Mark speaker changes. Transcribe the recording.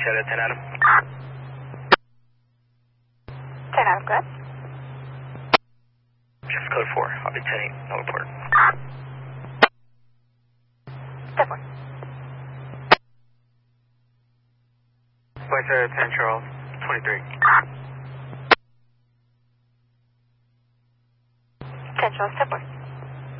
Speaker 1: Shadow 10 Adam.
Speaker 2: 10 Adam, go ahead.
Speaker 1: Just code 4. I'll be 10-8. No report.
Speaker 2: 10-4.
Speaker 1: Flight Shadow 10 Charles 23.
Speaker 2: 10 Charles, 10-4.